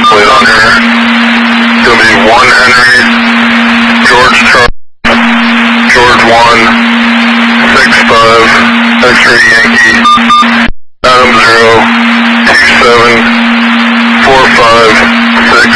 plate on here. It's going to be 1 Henry, George Charles, George 1, 6-5, X-ray Yankee.